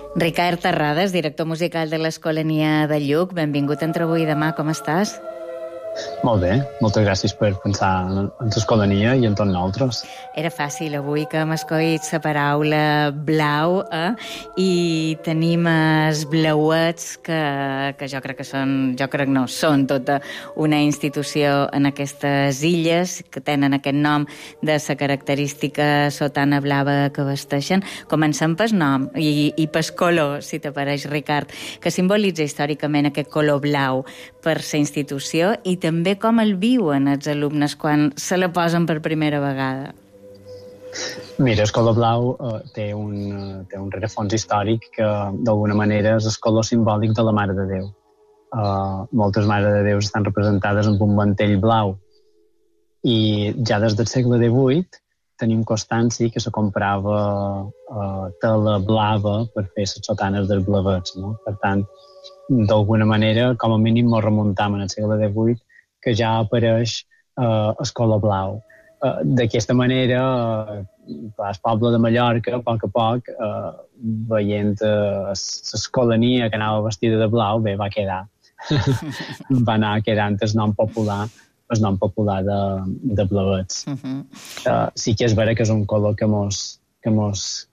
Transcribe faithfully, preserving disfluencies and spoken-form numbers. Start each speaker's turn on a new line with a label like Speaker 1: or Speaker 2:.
Speaker 1: Ricard Terrades, director musical de l'Escolania de Lluc. Benvingut entre avui i demà, com estàs?
Speaker 2: Molt bé, moltes gràcies per pensar en l'Escolania i en tots nosaltres.
Speaker 1: Era fàcil avui que hem escollit la paraula blau, eh? I tenim els blauets que, que jo crec que són, jo crec no, són tota una institució en aquestes illes que tenen aquest nom de la característica sotana blava que vesteixen. Comencem pel nom i, i pel color, si t'apareix, Ricard, que simbolitza històricament aquest color blau per la institució i també com el viuen els alumnes quan se la posen per primera vegada.
Speaker 2: Mira, el color blau eh, té, un, uh, té un rerefons històric que d'alguna manera és el color simbòlic de la Mare de Déu. Uh, moltes Mares de Déu estan representades amb un mantell blau i ja des del segle divuit tenim constància que se comprava uh, tela blava per fer les sotanes dels blavets, no? Per tant, d'alguna manera, com a mínim, ens remuntam en el segle divuit que ja apareix eh, el color blau. Eh, D'aquesta manera, eh, el poble de Mallorca, a poc a poc, eh, veient eh, l'escolania que anava vestida de blau, bé, va quedar. Va anar quedant el nom popular, el nom popular de, de blavets. Uh-huh. eh, sí que és vera que és un color que mos, que mos,